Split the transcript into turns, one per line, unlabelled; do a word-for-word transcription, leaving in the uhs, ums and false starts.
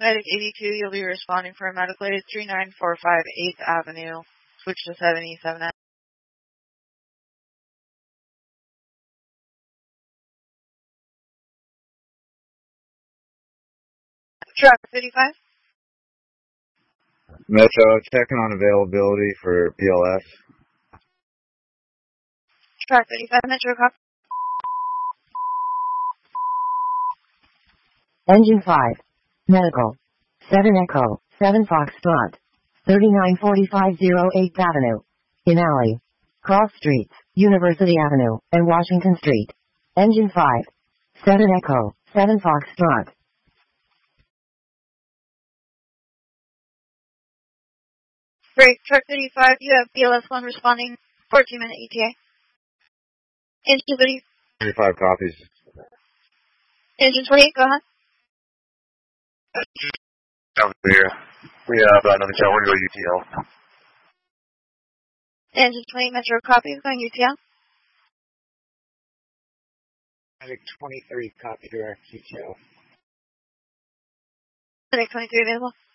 Medic eighty-two, you'll be responding for a medical aid three nine four five eighth Avenue. Switch to seventy-seven. Truck fifty-five.
Metro, checking on availability for P L S.
Truck fifty-five, Metro, copy.
Engine five. Medical. seven Echo, seven Foxtrot. thirty-nine forty-five oh eighth Avenue. In alley. Cross Streets, University Avenue, and Washington Street. Engine five. seven Echo, seven Foxtrot.
Break, truck fifty-five, you have B L S one responding, fourteen minute E T A. Engine thirty.
thirty-five copies.
Engine twenty-eight, go ahead.
Over here. We have uh, another tail, we're going to go U T L.
Engine twenty, Metro, copy, going U T L.
Medic twenty-three, copy, direct U T L.
Medic twenty-three available.